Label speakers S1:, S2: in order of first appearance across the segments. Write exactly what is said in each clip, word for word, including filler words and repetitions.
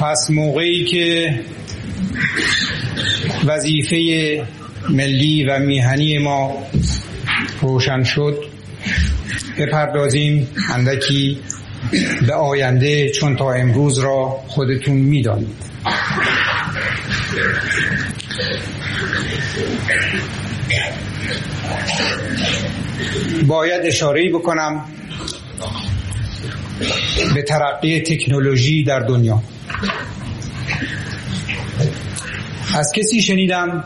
S1: پس موقعی که وظیفه ملی و میهنی ما روشن شد، بپردازیم اندکی به آینده، چون تا امروز را خودتون می‌دانید. باید اشاره‌ای بکنم به ترقی تکنولوژی در دنیا. از کسی شنیدم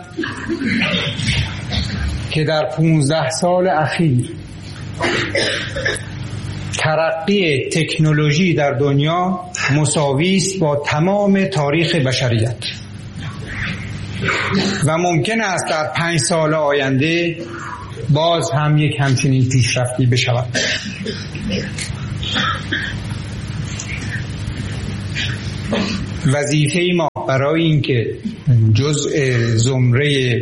S1: که در پونزده سال اخیر ترقی تکنولوژی در دنیا مساوی است با تمام تاریخ بشریت و ممکن است در پنج سال آینده باز هم یک همچنین پیشرفتی بشود. وظیفه ما برای اینکه جزء زمره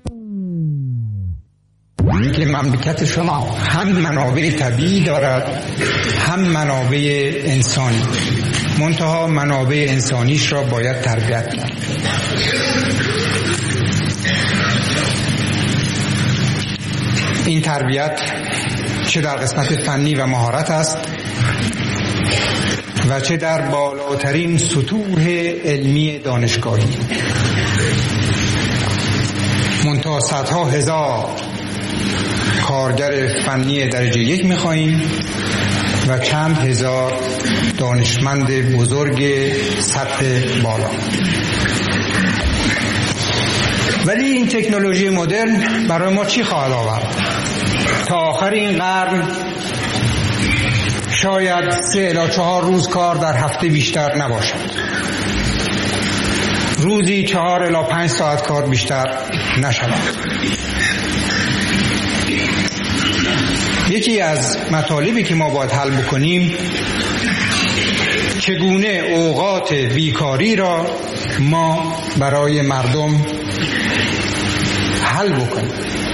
S1: که مملکت شما هم منابع طبیعی دارد هم منابع انسانی، منتها منابع انسانیش را باید تربیت کرد. این تربیت چه در قسمت فنی و مهارت است و چه در بالاترین سطوح علمی دانشگاهی. منتها صدها هزار کارگر فنی درجه یک می‌خواهیم و چند هزار دانشمند بزرگ سطح بالا. ولی این تکنولوژی مدرن برای ما چی خواهد آورد؟ تا آخر این قرن شاید سه الی چهار روز کار در هفته بیشتر نباشد. روزی چهار الی پنج ساعت کار بیشتر نشود. یکی از مطالبی که ما باید حل بکنیم چگونه اوقات بیکاری را ما برای مردم حل بکنیم.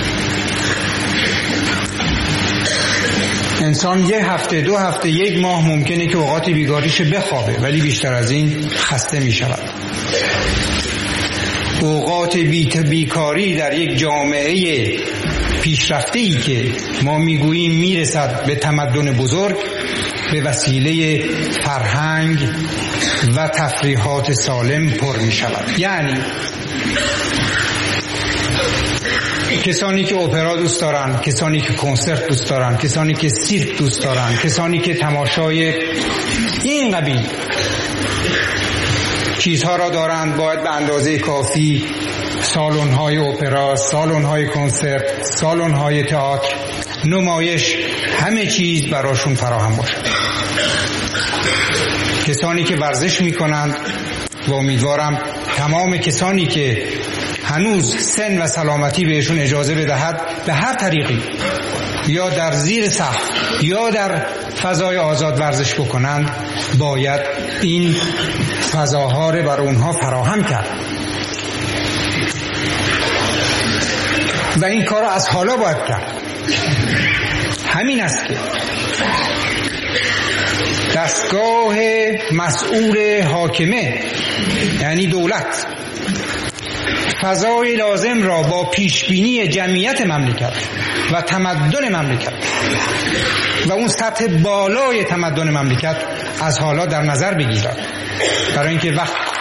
S1: انسان یه هفته، دو هفته، یک ماه ممکنه که اوقات بیکاریش بخوابه، ولی بیشتر از این خسته می شود. اوقات بیکاری در یک جامعه پیشرفته‌ای که ما میگوییم میرسد به تمدن بزرگ به وسیله فرهنگ و تفریحات سالم پر می شود. یعنی کسانی که اپرا دوست دارن، کسانی که کنسرت دوست دارن، کسانی که سیرک دوست دارن، کسانی که تماشای این قبیل چیزها را دارند، باید به اندازه کافی سالن‌های اپرا، سالن‌های کنسرت، سالن‌های تئاتر، نمایش، همه چیز براشون فراهم باشد. کسانی که ورزش می‌کنند و امیدوارم تمام کسانی که هنوز سن و سلامتی بهشون اجازه بدهد به هر طریقی، یا در زیر سقف یا در فضای آزاد ورزش بکنند، باید این فضاها رو برای اونها فراهم کرد و این کار از حالا باید کرد. همین است که دستگاه مسئول حاکمه، یعنی دولت، فضای لازم را با پیشبینی جمعیت مملکت و تمدن مملکت و اون سطح بالای تمدن مملکت از حالا در نظر بگیرد، برای اینکه وقت